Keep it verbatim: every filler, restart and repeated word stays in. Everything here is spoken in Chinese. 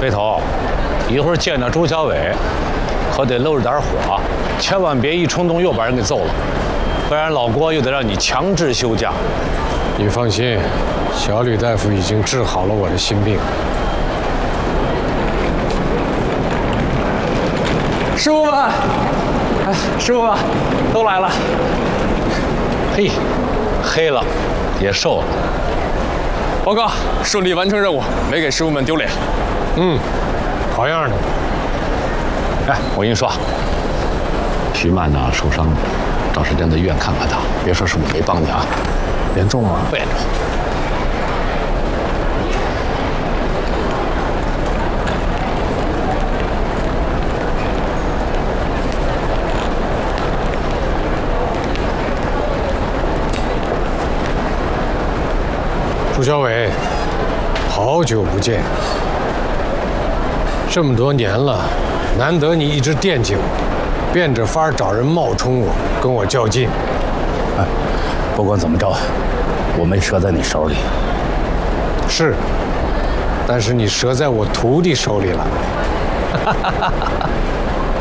飞头，一会儿见着周小伟，可得搂着点火，千万别一冲动又把人给揍了，不然老郭又得让你强制休假。 你放心，小吕大夫已经治好了我的心病。 师傅们，哎，师傅们都来了。 嘿，黑了，也瘦了。 报告，顺利完成任务，没给师傅们丢脸。 嗯，好样的。 哎，我跟你说，徐曼呢受伤了，找时间到医院看看他，别说是我没帮你啊。 严重吗？ 不严重。 朱小伟，好久不见，这么多年了，难得你一直惦记我，变着法找人冒充我，跟我较劲。 哎，不管怎么着，我没折在你手里。 是，但是你折在我徒弟手里了。